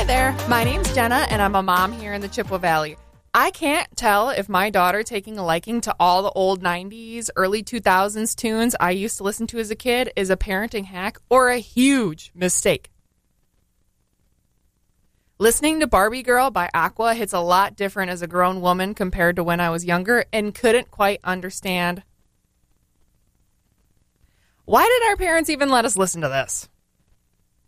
there, my name's Jenna, and I'm a mom here in the Chippewa Valley. I can't tell if my daughter taking a liking to all the old 90s, early 2000s tunes I used to listen to as a kid is a parenting hack or a huge mistake. Listening to Barbie Girl by Aqua hits a lot different as a grown woman compared to when I was younger and couldn't quite understand. Why did our parents even let us listen to this?